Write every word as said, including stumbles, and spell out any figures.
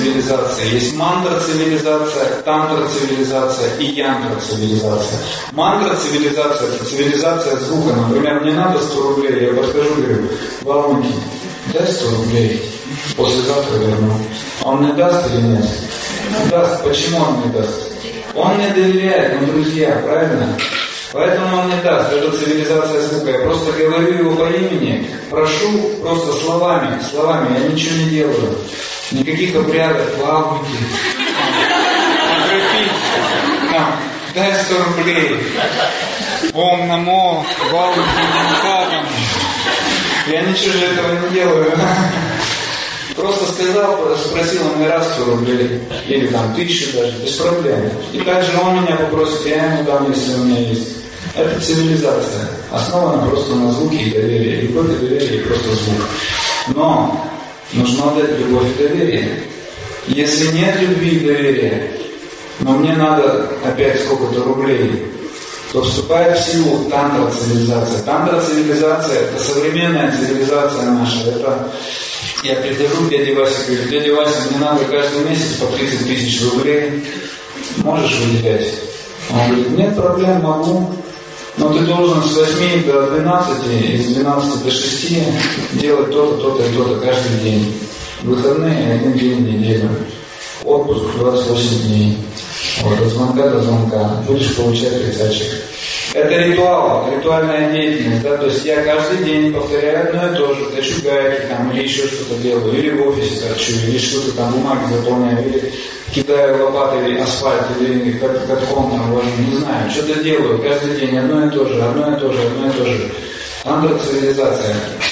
цивилизация. Есть мантра-цивилизация, тантра-цивилизация и янтра-цивилизация. Мантра-цивилизация – это цивилизация звука. Например, мне надо сто рублей, я подхожу и говорю: Валмики, дай сто рублей, послезавтра верну. Он мне даст или нет? Даст. Почему он мне даст? Он мне доверяет, мы друзья, правильно? Поэтому он мне даст. Это цивилизация звука. Я просто говорю его по имени, прошу просто словами, словами, я ничего не делаю. Никаких обрядов, Валмики, дай сто рублей, Ом намо, Валмики, Махатам. Я ничего же этого не делаю. Просто сказал, спросил он мне раз сто рублей, или там тысячу даже, без проблем. И также он меня попросит, я ему дам, если у меня есть. Это цивилизация, основана просто на звуке и доверии. Любовь и доверие, и просто звук. Но нужно дать любовь и доверие. Если нет любви и доверия, но мне надо опять сколько-то рублей, то вступает в силу тантра-цивилизация. Тантра-цивилизация – это современная цивилизация наша. Это я прихожу к дяде Васе и говорю: дядя Вася, мне надо каждый месяц по тридцать тысяч рублей. Можешь выделять? Он говорит: нет проблем, могу. Но ты должен с восьми до двенадцати, и с двенадцати до шести делать то-то, то-то и то-то каждый день. Выходные один день в неделю. Отпуск двадцать восемь дней. Вот, от звонка до звонка. Будешь получать тридцатчик. Это ритуал, ритуальная деятельность, да, то есть я каждый день повторяю одно и то же, точу гайки там, или еще что-то делаю, или в офисе торчу, или что-то там бумаги заполняю, или кидаю лопатой асфальт, или катком там вожу, не знаю, что-то делаю каждый день, одно и то же, одно и то же, одно и то же. Тантра-цивилизация.